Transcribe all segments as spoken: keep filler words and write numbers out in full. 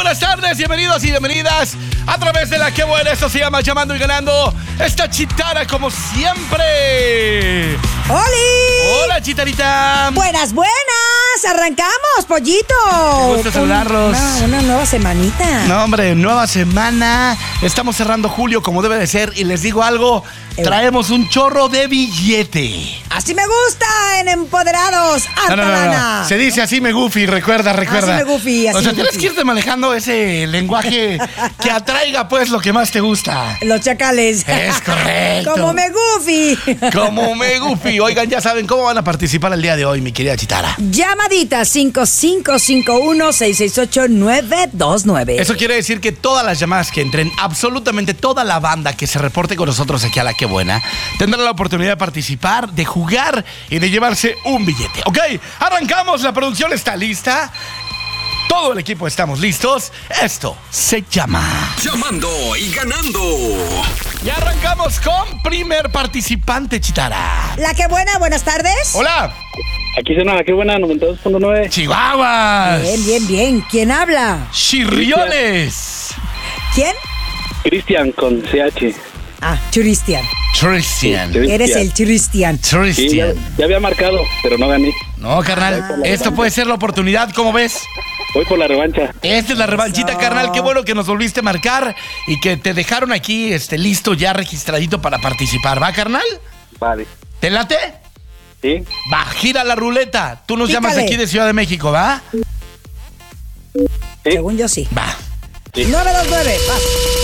buenas tardes, bienvenidos y bienvenidas a través de la que buena. Esto se llama Llamando y Ganando. Esta Chitara como siempre. ¡Holi! Hola, Chitarita. Buenas, buenas. Arrancamos, pollito. Me gusta saludarlos. Una, una nueva semanita. No, hombre, nueva semana. Estamos cerrando julio como debe de ser. Y les digo algo, traemos un chorro de billete. Así me gusta en Empoderados. No, no, no, no. Se dice así me goofy, recuerda, recuerda. Así me goofy, así O sea, me tienes goofy. que irte manejando ese lenguaje que atraiga pues lo que más te gusta. Los chacales. Es correcto. Como me goofy. Como me goofy. Oigan, ya saben cómo van a participar el día de hoy, mi querida Chitara. Llamadita cinco cinco cinco uno seis seis ocho nueve dos nueve. Eso quiere decir que todas las llamadas que entren, absolutamente toda la banda que se reporte con nosotros aquí a La Que Buena, tendrán la oportunidad de participar, de jugar y de llevarse un billete. Ok, arrancamos, la producción está lista. Todo el equipo estamos listos. Esto se llama Llamando y Ganando. Y arrancamos con primer participante, Chitara. La Que Buena, buenas tardes. Hola. Aquí suena La Que Buena, noventa y dos punto nueve. Chihuahuas. Bien, bien, bien. ¿Quién habla? Chirriones. ¿Quién? Cristian con C H. Ah, Churistian. Christian. Sí. Eres el Churistian. Sí, ya, Christian. ya había marcado, pero no gané. No, carnal, esto puede ser la oportunidad, ¿cómo ves? Voy por la revancha. Esta es la revanchita, Eso. carnal. Qué bueno que nos volviste a marcar y que te dejaron aquí este, listo, ya registradito para participar. ¿Va, carnal? Vale. ¿Te late? ¿Sí? Va, gira la ruleta. Tú nos Pícale. llamas aquí de Ciudad de México, ¿va? Sí. Según yo sí. Va. Sí. nueve dos nueve. Vas.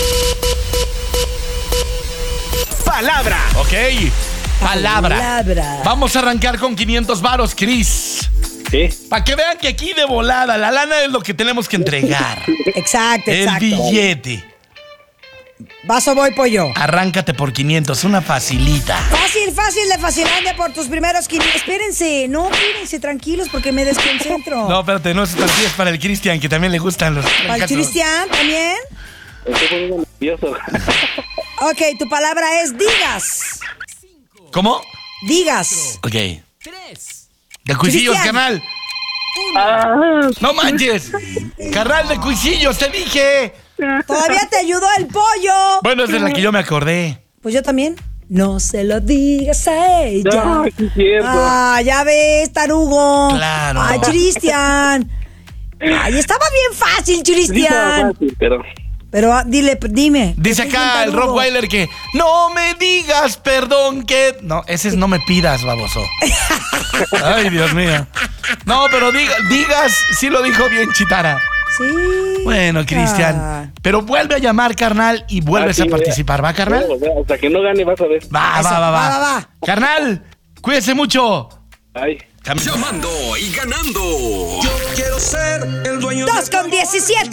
Palabra. Ok. Palabra. Palabra. Vamos a arrancar con quinientos varos, Cris. Sí. Para que vean que aquí de volada, la lana es lo que tenemos que entregar. Exacto, El exacto. billete. Vas o voy, pollo. Arráncate por quinientos, una facilita. Fácil, fácil de Facilandia por tus primeros quinientos. Espérense, no, espérense, tranquilos, porque me desconcentro. No, espérate, no es es para el Cristian, que también le gustan los... ¿Para el Cristian también? Estoy muy nervioso. Ok, tu palabra es digas. ¿Cómo? Digas. Ok. De cuisillos, Cristian. carnal. Ah, No manches. Carnal de cuisillos, te dije. Todavía te ayudó el pollo. Bueno, esa es la que yo me acordé. Pues yo también. No se lo digas a ella. no, sí es cierto. Ah, ya ves, tarugo. Claro. Ay, Cristian. Ay, estaba bien fácil, Sí, estaba Cristian. fácil, pero Pero ah, dile, dime. Dice Estoy bien acá el tarugo. Rottweiler que no me digas perdón que... No, ese es no me pidas, baboso. Ay, Dios mío. No, pero diga, digas, sí lo dijo bien Chitara. Sí. Bueno, Ah. Cristian. Pero vuelve a llamar, carnal, y vuelves Ah, sí, a participar, ¿va, carnal? o sea, hasta que no gane vas a ver. Va, Eso, va, va, va, va, va, va. Carnal, cuídese mucho. Ay. Cam- Llamando y Ganando. Dos con diecisiete.